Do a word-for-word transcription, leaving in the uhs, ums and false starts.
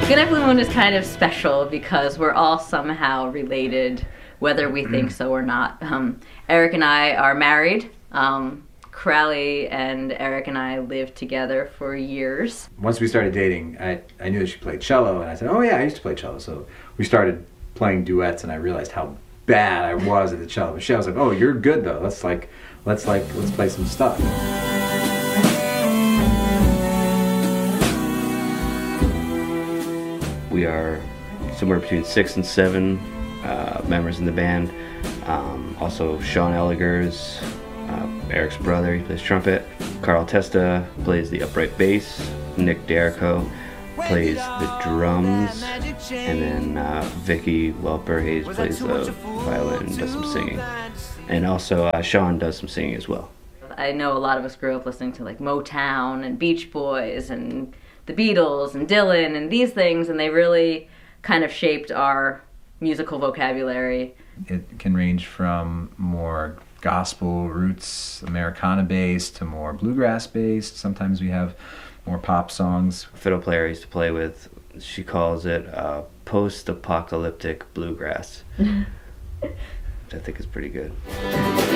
Goodnight Blue Moon is kind of special because we're all somehow related, whether we think so or not. Um, Eric and I are married. Um, Crowley and Eric and I lived together for years. Once we started dating, I, I knew that she played cello, and I said, oh yeah, I used to play cello. So we started playing duets, and I realized how bad I was at the cello. Michelle was like, oh, you're good though. Let's like, let's like, let's play some stuff. We are somewhere between six and seven uh, members in the band. Um, also Sean Elligers, uh, Eric's brother, he plays trumpet. Carl Testa plays the upright bass. Nick Derrico plays the drums. And then uh, Vicky Welper Hayes plays the violin and does some singing. And also uh, Sean does some singing as well. I know a lot of us grew up listening to like Motown and Beach Boys and the Beatles and Dylan and these things, and they really kind of shaped our musical vocabulary. It can range from more gospel roots, Americana based, to more bluegrass based. Sometimes we have more pop songs. A fiddle player I used to play with, she calls it uh, post-apocalyptic bluegrass, which I think is pretty good.